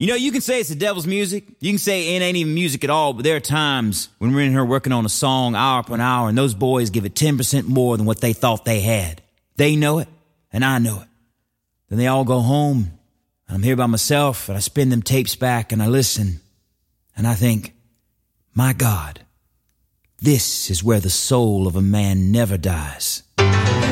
You know, you can say it's the devil's music. You can say it ain't even music at all, but there are times when we're in here working on a song hour upon hour and those boys give it 10% more than what they thought they had. They know it, and I know it. Then they all go home, and I'm here by myself, and I spin them tapes back, and I listen, and I think, my God, this is where the soul of a man never dies.